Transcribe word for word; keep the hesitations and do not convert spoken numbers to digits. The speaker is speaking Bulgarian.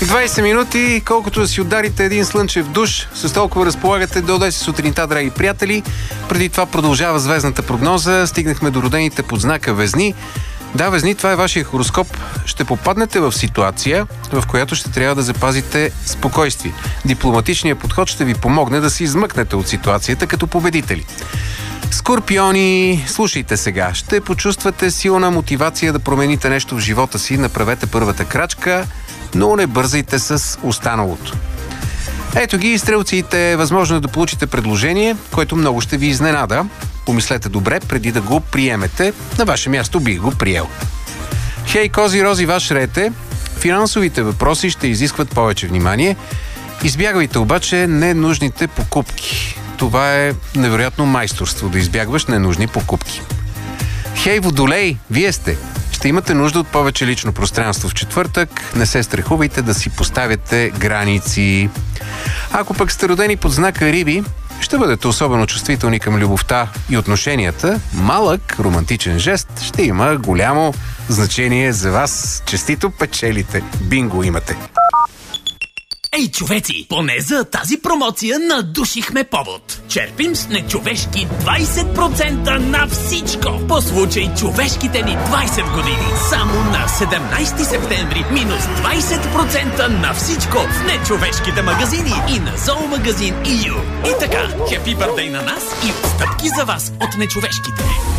двайсет минути, колкото да си ударите един слънчев душ, с толкова разполагате до десет сутринта, драги приятели. Преди това продължава звездната прогноза. Стигнахме до родените под знака Везни. Да, Везни, това е вашия хороскоп. Ще попаднете в ситуация, в която ще трябва да запазите спокойствие. Дипломатичният подход ще ви помогне да се измъкнете от ситуацията като победители. Скорпиони, слушайте сега. Ще почувствате силна мотивация да промените нещо в живота си. Направете първата крачка, но не бързайте с останалото. Ето ги, стрелците. Възможно е да получите предложение, което много ще ви изненада. Помислете добре, преди да го приемете. На ваше място бих го приел. Хей, кози, рози, ваш ред е. Финансовите въпроси ще изискват повече внимание. Избягвайте обаче ненужните покупки. Това е невероятно майсторство, да избягваш ненужни покупки. Хей, водолей, вие сте. Ще имате нужда от повече лично пространство в четвъртък. Не се страхувайте да си поставяте граници. Ако пък сте родени под знака Риби, ще бъдете особено чувствителни към любовта и отношенията. Малък романтичен жест ще има голямо значение за вас. Честито печелите. Бинго имате! Ей, човеци, поне за тази промоция надушихме повод. Черпим с нечовешки двайсет процента на всичко. По случай човешките ни двайсет години. Само на седемнайсети септември минус двайсет процента на всичко в нечовешките магазини и на зоомагазин и ю. И така, хепи бърдей на нас и стъпки за вас от нечовешките.